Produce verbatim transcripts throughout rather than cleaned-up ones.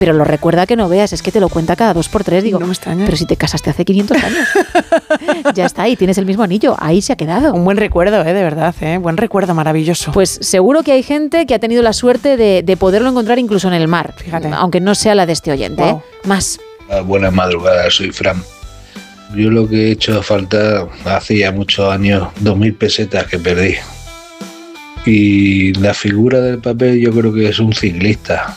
pero lo recuerda que no veas, es que te lo cuenta cada dos por tres. Digo, no me extraña. Pero si te casaste hace quinientos años. Ya está ahí, tienes el mismo anillo, ahí se ha quedado. Un buen recuerdo, ¿eh? De verdad, ¿eh? Buen recuerdo, maravilloso. Pues seguro que hay gente que ha tenido la suerte de, de poderlo encontrar incluso en el mar. Fíjate. Aunque no sea la de este oyente, wow. ¿eh? Más. Buenas madrugadas, soy Fran. Yo lo que he hecho falta hace ya muchos años, dos mil pesetas que perdí. Y la figura del papel yo creo que es un ciclista.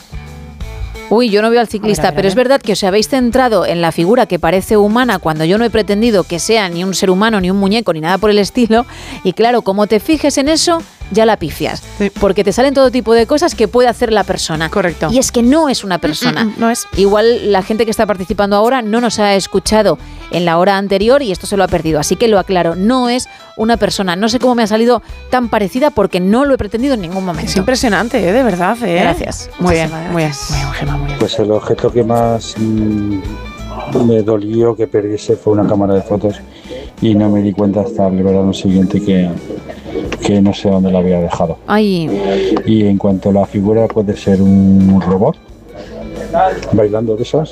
Uy, yo no veo al ciclista, a ver, a ver, pero es verdad que os habéis centrado en la figura que parece humana cuando yo no he pretendido que sea ni un ser humano, ni un muñeco, ni nada por el estilo. Y claro, como te fijes en eso, ya la pifias. Sí. Porque te salen todo tipo de cosas que puede hacer la persona. Correcto. Y es que no es una persona. Mm, mm, no es. Igual la gente que está participando ahora no nos ha escuchado en la hora anterior y esto se lo ha perdido. Así que lo aclaro, no es una persona. No sé cómo me ha salido tan parecida porque no lo he pretendido en ningún momento. Es impresionante, ¿eh? De verdad, ¿eh? Gracias. Muy bien, muy bien, muy bien, Gemma, muy bien. Pues el objeto que más mmm, me dolió que perdiese fue una cámara de fotos y no me di cuenta hasta el verano siguiente que, que no sé dónde la había dejado. Ay. Y en cuanto a la figura, puede ser un robot bailando de esas.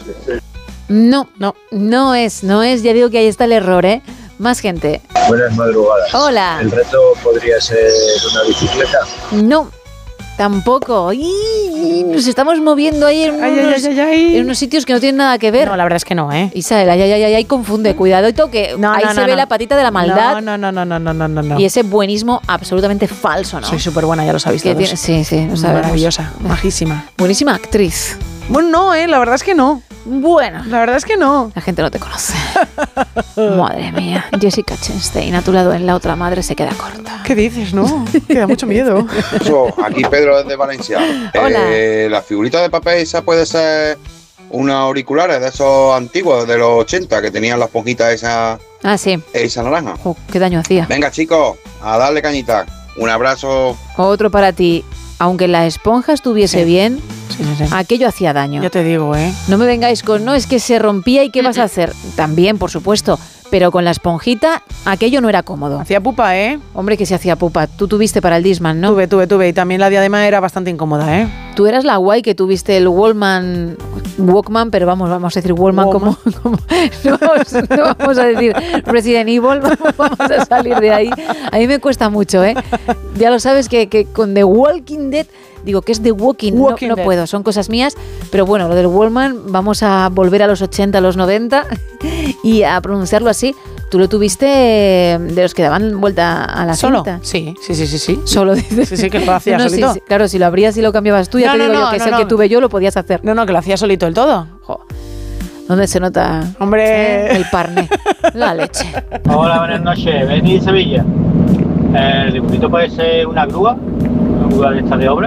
No, no, no es, no es, ya digo que ahí está el error, ¿eh? Más gente. Buenas madrugadas. Hola. ¿El reto podría ser una bicicleta? No, tampoco. ¡Y! Nos estamos moviendo ahí en unos, ay, ay, ay, ay. en unos sitios que no tienen nada que ver. No, la verdad es que no, ¿eh? Isabel, ay, ay, ay, ay, confunde, cuidado y toque. No, ahí no, se no, ve no. la patita de la maldad. No, no, no, no, no, no, no, no. Y ese buenismo absolutamente falso, ¿no? Soy súper buena, ya lo sabéis Que todos. tiene, sí, sí, lo sabemos. Maravillosa, majísima. Buenísima actriz. Bueno, no, ¿eh? La verdad es que no. Bueno. La verdad es que no. La gente no te conoce. Madre mía. Jessica Chastain a tu lado en La otra madre se queda corta. ¿Qué dices, no? Que da mucho miedo. Eso, aquí Pedro desde Valencia. Hola. Eh, la figurita de papel esa puede ser unos auriculares de esos antiguos de los ochenta que tenían las esponjitas esa, ah, sí. esa naranja. Oh, qué daño hacía. Venga, chicos, a darle cañita. Un abrazo. Otro para ti. Aunque la esponja estuviese sí. bien, sí, sí, sí. aquello hacía daño. Ya te digo, ¿eh? No me vengáis con, no, es que se rompía y ¿qué vas a hacer? También, por supuesto, pero con la esponjita aquello no era cómodo. Hacía pupa, ¿eh? Hombre, que se hacía pupa. Tú tuviste para el Discman, ¿no? Tuve, tuve, tuve. Y también la diadema era bastante incómoda, ¿eh? Tú eras la guay que tuviste el Walkman, Walkman, pero vamos, vamos a decir Walkman como... como no, vamos, no vamos a decir Resident Evil, vamos a salir de ahí. A mí me cuesta mucho, ¿eh? Ya lo sabes que, que con The Walking Dead... Digo, que es The Walking, Walking no, no puedo, son cosas mías, pero bueno, lo del Wallman, vamos a volver a los ochenta, a los noventa y a pronunciarlo así. Tú lo tuviste de los que daban vuelta a la ¿Solo? cinta. Sí, sí, sí, sí, sí. Solo dices. Sí, sí, que lo hacía no, solito. Sí, sí, claro, si lo abrías y lo cambiabas tú, ya no, te no, digo no, yo que no, es no. el que tuve yo, lo podías hacer. No, no, que lo hacía solito el todo. Jo. ¿Dónde se nota? Hombre. ¿Eh? El parné, la leche. Hola, buenas noches. Beni de Sevilla. El dibujito puede ser una grúa, una grúa de esta de obra.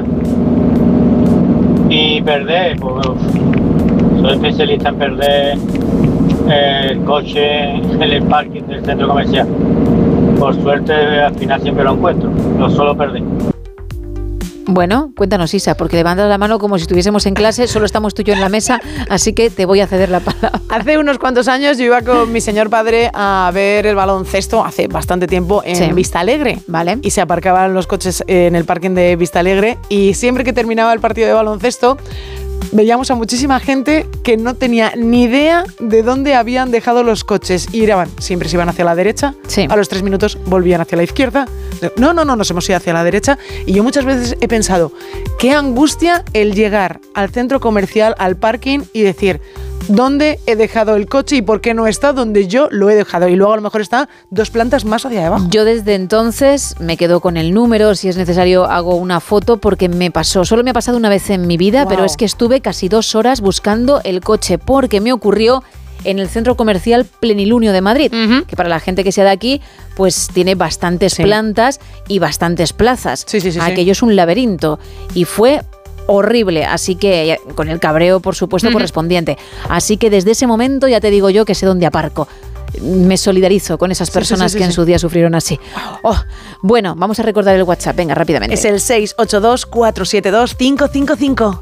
Y perder, pues soy especialista en perder el coche en el parking del centro comercial. Por suerte al final siempre lo encuentro, lo suelo perder. Bueno, cuéntanos, Isa, porque levantas la mano como si estuviésemos en clase, solo estamos tú y yo en la mesa, así que te voy a ceder la palabra. Hace unos cuantos años yo iba con mi señor padre a ver el baloncesto, hace bastante tiempo, en sí. Vista Alegre. Vale. Y se aparcaban los coches en el parking de Vista Alegre y siempre que terminaba el partido de baloncesto veíamos a muchísima gente que no tenía ni idea de dónde habían dejado los coches y iban, siempre se iban hacia la derecha, sí. a los tres minutos volvían hacia la izquierda, no, no, no, nos hemos ido hacia la derecha y yo muchas veces he pensado, qué angustia el llegar al centro comercial, al parking y decir, ¿dónde he dejado el coche y por qué no está donde yo lo he dejado? Y luego a lo mejor está dos plantas más hacia abajo. Yo desde entonces me quedo con el número, si es necesario hago una foto porque me pasó, solo me ha pasado una vez en mi vida, wow. Pero es que estuve casi dos horas buscando el coche porque me ocurrió en el centro comercial Plenilunio de Madrid, uh-huh. que para la gente que sea de aquí, pues tiene bastantes sí. plantas y bastantes plazas. Sí, sí, sí, Aquello sí. es un laberinto y fue horrible, así que con el cabreo, por supuesto, uh-huh. correspondiente. Así que desde ese momento ya te digo yo que sé dónde aparco. Me solidarizo con esas personas sí, sí, sí, que sí, en su día sufrieron así. Oh, bueno, vamos a recordar el WhatsApp, venga, rápidamente. Es el seis ocho dos, cuatro siete dos, cinco cinco cinco.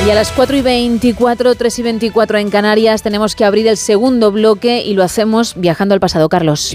Y a las cuatro y veinticuatro, tres y veinticuatro en Canarias tenemos que abrir el segundo bloque y lo hacemos viajando al pasado, Carlos.